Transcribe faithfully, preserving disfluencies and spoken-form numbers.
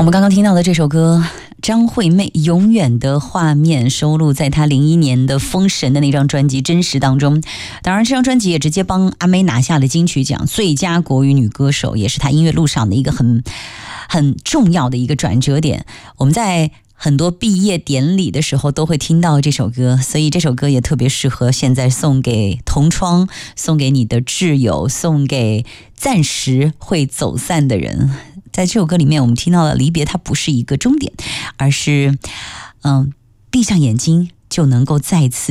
我们刚刚听到的这首歌张惠妹《永远的画面》收录在她零一年的《封神》的那张专辑《真实》当中。当然这张专辑也直接帮阿妹拿下了金曲奖最佳国语女歌手，也是她音乐路上的一个很很重要的一个转折点。我们在很多毕业典礼的时候都会听到这首歌，所以这首歌也特别适合现在送给同窗，送给你的挚友，送给暂时会走散的人。在这首歌里面我们听到了离别，它不是一个终点，而是嗯，闭上眼睛就能够再次